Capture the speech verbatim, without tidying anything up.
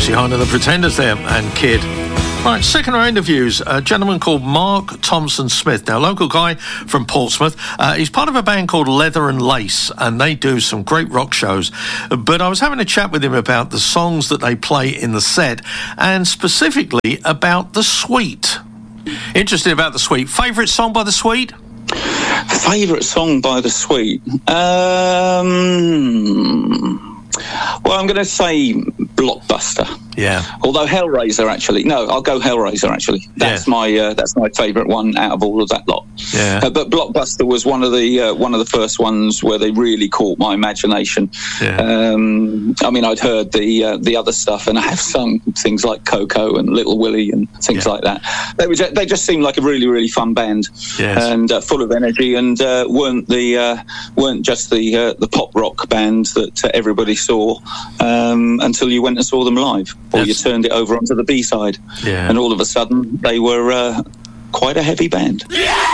Lucy Hine and the Pretenders there, and Kid. Right, second round interviews. A gentleman called Mark Thompson Smith. Now, local guy from Portsmouth. Uh, he's part of a band called Leather and Lace, and they do some great rock shows. But I was having a chat with him about the songs that they play in the set, and specifically about The Sweet. Interested about The Sweet. Favourite song by The Sweet? Favourite song by The Sweet? Um... Well, I'm going to say Blockbuster. Yeah. Although Hellraiser, actually, no, I'll go Hellraiser. Actually, that's yeah. my uh, that's my favourite one out of all of that lot. Yeah. Uh, but Blockbuster was one of the uh, one of the first ones where they really caught my imagination. Yeah. Um, I mean, I'd heard the uh, the other stuff, and I have sung things like Coco and Little Willie and things yeah. like that. They were just, they just seemed like a really really fun band, yes. and uh, full of energy, and uh, weren't the uh, weren't just the uh, the pop rock band that uh, everybody saw um, until you went and saw them live. Or yes. you turned it over onto the B-side. Yeah. And all of a sudden, they were uh, quite a heavy band. Yeah!